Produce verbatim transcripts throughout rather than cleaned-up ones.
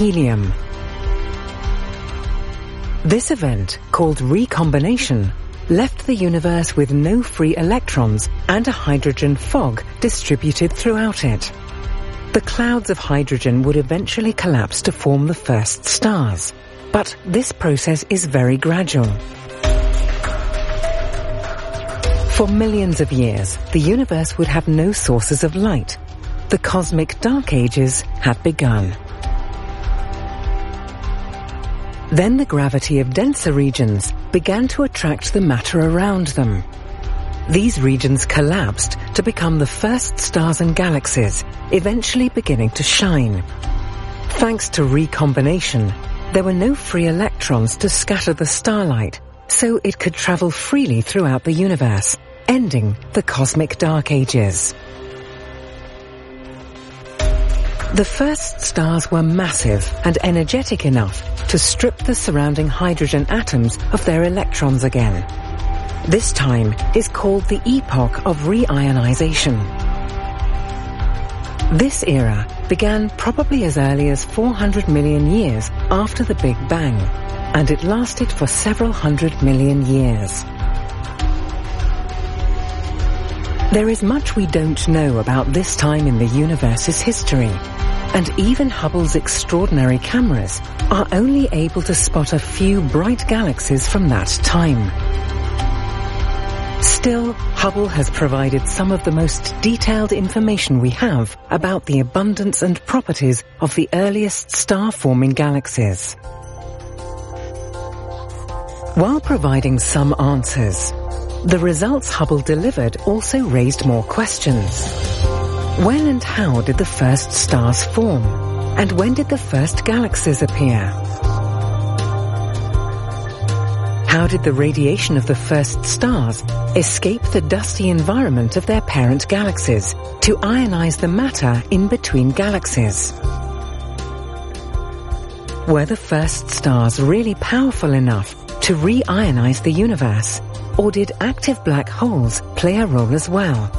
helium. This event, called recombination, left the universe with no free electrons and a hydrogen fog distributed throughout it. The clouds of hydrogen would eventually collapse to form the first stars, but this process is very gradual. For millions of years, the universe would have no sources of light. The cosmic dark ages had begun. Then the gravity of denser regions began to attract the matter around them. These regions collapsed to become the first stars and galaxies, eventually beginning to shine. Thanks to recombination, there were no free electrons to scatter the starlight, so it could travel freely throughout the universe, ending the cosmic dark ages. The first stars were massive and energetic enough to strip the surrounding hydrogen atoms of their electrons again. This time is called the epoch of reionization. This era began probably as early as four hundred million years after the Big Bang, and it lasted for several hundred million years. There is much we don't know about this time in the universe's history, and even Hubble's extraordinary cameras are only able to spot a few bright galaxies from that time. Still, Hubble has provided some of the most detailed information we have about the abundance and properties of the earliest star-forming galaxies. While providing some answers, the results Hubble delivered also raised more questions. When and how did the first stars form? And when did the first galaxies appear? How did the radiation of the first stars escape the dusty environment of their parent galaxies to ionize the matter in between galaxies? Were the first stars really powerful enough to re-ionize the universe, or did active black holes play a role as well?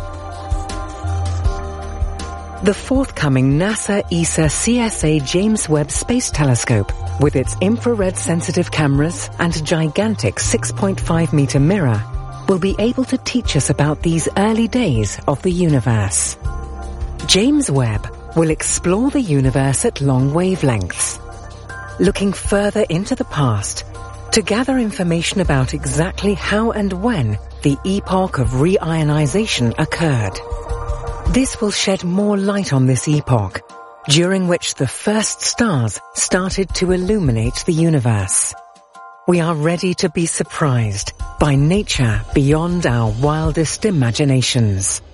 The forthcoming NASA E S A C S A James Webb Space Telescope, with its infrared-sensitive cameras and gigantic six point five meter mirror, will be able to teach us about these early days of the universe. James Webb will explore the universe at long wavelengths, looking further into the past to gather information about exactly how and when the epoch of reionization occurred. This will shed more light on this epoch, during which the first stars started to illuminate the universe. We are ready to be surprised by nature beyond our wildest imaginations.